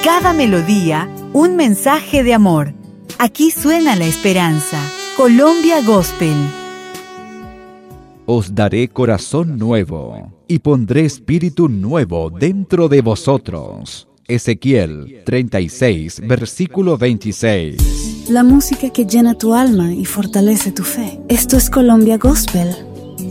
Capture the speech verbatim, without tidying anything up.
Cada melodía, un mensaje de amor. Aquí suena la esperanza. Colombia Gospel. Os daré corazón nuevo, y pondré espíritu nuevo dentro de vosotros. Ezequiel treinta y seis, versículo veintiséis. La música que llena tu alma y fortalece tu fe. Esto es Colombia Gospel.